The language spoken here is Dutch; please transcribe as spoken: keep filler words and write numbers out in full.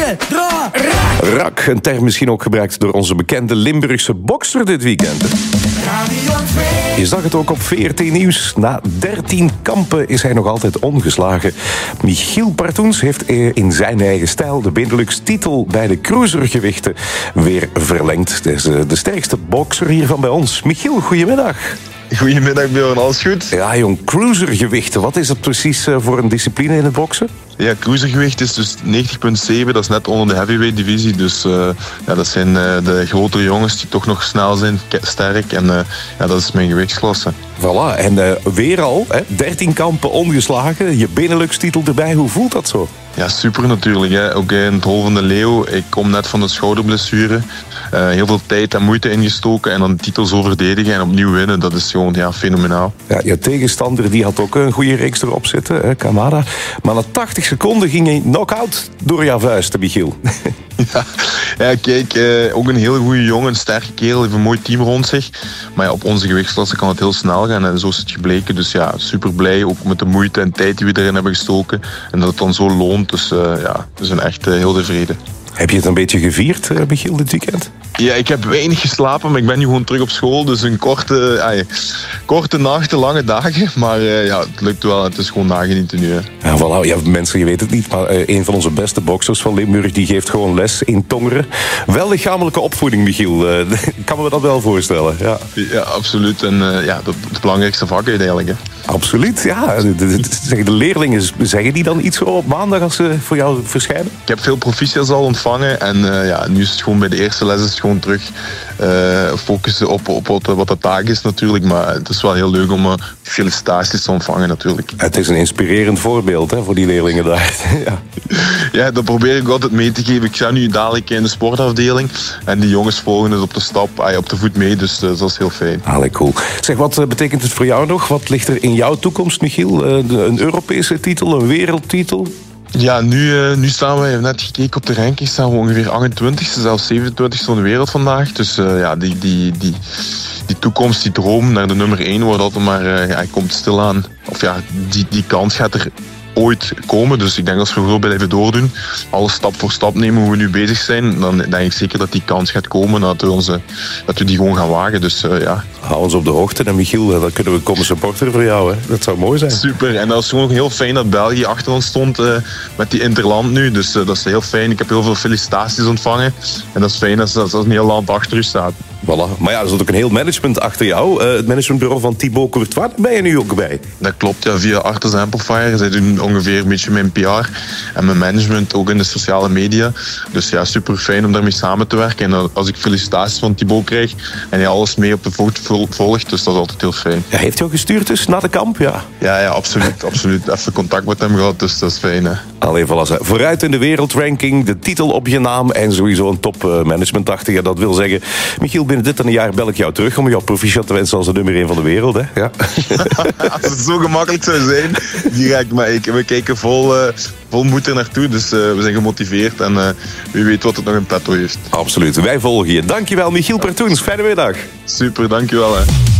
Ruggen, dra, rak. Rak, een term misschien ook gebruikt door onze bekende Limburgse bokser dit weekend. Je zag het ook op V R T Nieuws. Na dertien kampen is hij nog altijd ongeslagen. Michiel Partoens heeft in zijn eigen stijl de Benelux-titel bij de cruisergewichten weer verlengd. Het is de sterkste bokser hiervan bij ons. Michiel, goedemiddag. Goedemiddag Björn, alles goed? Ja jong, cruisergewichten. Wat is dat precies voor een discipline in het boksen? Ja, cruisergewicht is dus negentig komma zeven, dat is net onder de heavyweight divisie. Dus uh, ja, dat zijn uh, de grotere jongens die toch nog snel zijn, sterk. En uh, ja, dat is mijn gewichtsklasse. Voilà, en uh, weer al, hè, dertien kampen ongeslagen, je Benelux-titel erbij. Hoe voelt dat zo? Ja, super natuurlijk. Hè. Ook in het Hol van de Leeuw. Ik kom net van de schouderblessure. Uh, heel veel tijd en moeite ingestoken en dan de titel zo verdedigen en opnieuw winnen. Dat is gewoon ja, fenomenaal. Ja, je tegenstander die had ook een goede reeks erop zitten, hè, Kamada. Maar na tachtig seconden ging hij knock-out door jouw vuisten, Michiel. Ja, ja kijk, uh, ook een heel goede jongen, een sterke kerel, heeft een mooi team rond zich. Maar ja, op onze gewichtsklasse kan het heel snel gaan en zo is het gebleken. Dus ja, super blij, ook met de moeite en tijd die we erin hebben gestoken. En dat het dan zo loont, dus uh, ja, we zijn echt uh, heel tevreden. Heb je het een beetje gevierd, uh, Michiel, dit weekend? Ja, ik heb weinig geslapen, maar ik ben nu gewoon terug op school. Dus een korte, ay, korte nachten, lange dagen. Maar uh, ja, het lukt wel. Het is gewoon nagenieten nu. Hè. Ja, voilà. Ja, mensen, je weet het niet. Maar uh, een van onze beste boksers van Limburg, die geeft gewoon les in Tongeren. Wel lichamelijke opvoeding, Michiel. Uh, ik kan me dat wel voorstellen. Ja, ja absoluut. En uh, ja, dat het belangrijkste vak uiteindelijk. Hè. Absoluut, ja. De, de, de, de leerlingen, zeggen die dan iets op maandag als ze voor jou verschijnen? Ik heb veel proficiats al ontvangen. En uh, ja, nu is het gewoon bij de eerste les is het gewoon terug uh, focussen op, op wat, wat de taak is natuurlijk. Maar het is wel heel leuk om uh, felicitaties te ontvangen natuurlijk. Het is een inspirerend voorbeeld hè, voor die leerlingen daar. Ja. Ja, dat probeer ik altijd mee te geven. Ik sta nu dadelijk in de sportafdeling. En die jongens volgen het op de stap, uh, op de voet mee. Dus uh, dat is heel fijn. Allee, cool. Zeg, wat uh, betekent het voor jou nog? Wat ligt er in jouw toekomst, Michiel? Uh, de, een Europese titel, een wereldtitel? Ja, nu, uh, nu staan we, we hebben net gekeken op de ranking, staan we ongeveer achtentwintigste, zelfs zevenentwintigste van de wereld vandaag. Dus uh, ja, die, die, die, die toekomst, die droom naar de nummer één wordt altijd maar, uh, ja, hij komt stilaan. Of ja, die, die kans gaat er ooit komen. Dus ik denk dat als we gewoon blijven doordoen, alles stap voor stap nemen hoe we nu bezig zijn, dan denk ik zeker dat die kans gaat komen, dat we, onze, dat we die gewoon gaan wagen. Dus uh, ja. Hou ons op de hoogte en Michiel, dan kunnen we komen supporteren voor jou. Hè? Dat zou mooi zijn. Super, en dat is gewoon heel fijn dat België achter ons stond uh, met die Interland nu. Dus uh, dat is heel fijn. Ik heb heel veel felicitaties ontvangen. En dat is fijn als, als een heel land achter u staat. Voilà. Maar ja, er zit ook een heel management achter jou. Uh, het managementbureau van Thibaut Courtois, daar ben je nu ook bij. Dat klopt, ja, via Artis Amplifier. Zij doen ongeveer een beetje mijn P R en mijn management, ook in de sociale media. Dus ja, super fijn om daarmee samen te werken. En als ik felicitaties van Thibaut krijg en hij alles mee op de voet volgt, dus dat is altijd heel fijn. Ja, heeft hij al gestuurd dus, na de kamp? Ja, ja, ja absoluut, absoluut. Even contact met hem gehad, dus dat is fijn. Hè. Allee, voilà. Vooruit in de wereldranking, de titel op je naam en sowieso een top uh, management achter je. Dat wil zeggen, Michiel, binnen dit en een jaar bel ik jou terug om jou proficiat te wensen als de nummer één van de wereld. Hè? Ja. Als het zo gemakkelijk zou zijn, direct. Maar ik, we kijken vol, uh, vol moed er naartoe, dus uh, we zijn gemotiveerd en uh, wie weet wat het nog in petto heeft. Absoluut, wij volgen je. Dankjewel, Michiel Partoens. Fijne middag. Super, dankjewel. Hè.